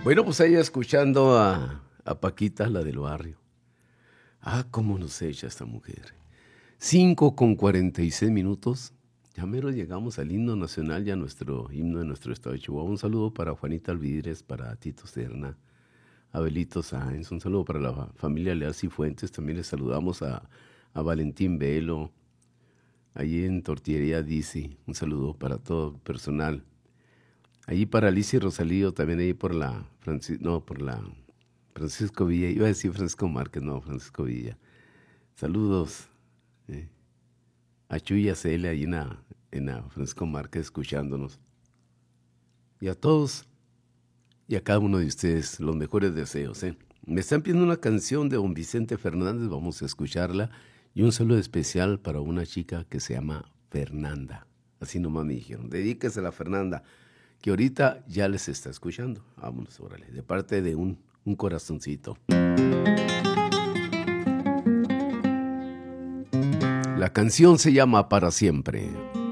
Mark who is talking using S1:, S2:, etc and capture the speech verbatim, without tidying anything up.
S1: Bueno, pues ahí escuchando a, a Paquita, la del barrio. Ah, cómo nos echa esta mujer. Cinco con cuarenta y seis minutos. Ya mero llegamos al himno nacional y a nuestro himno de nuestro estado de Chihuahua. Un saludo para Juanita Alvidres, para Tito Serna, Abelito Sáenz. Un saludo para la familia Leal Cifuentes. También les saludamos a, a Valentín Velo, allí en Tortillería Dizzy. Un saludo para todo el personal. Allí para Alicia y Rosalío, también ahí por la, Francis, no, por la Francisco Villa. Iba a decir Francisco Márquez, no, Francisco Villa. Saludos. Eh. A Chuya Celia, ahí en la, en la Francisco Márquez, escuchándonos. Y a todos, y a cada uno de ustedes, los mejores deseos. ¿eh? Me están pidiendo una canción de don Vicente Fernández, vamos a escucharla. Y un saludo especial para una chica que se llama Fernanda. Así nomás me dijeron, dedíquesela a Fernanda, que ahorita ya les está escuchando. Vámonos, órale, de parte de un, un corazoncito. La canción se llama Para Siempre.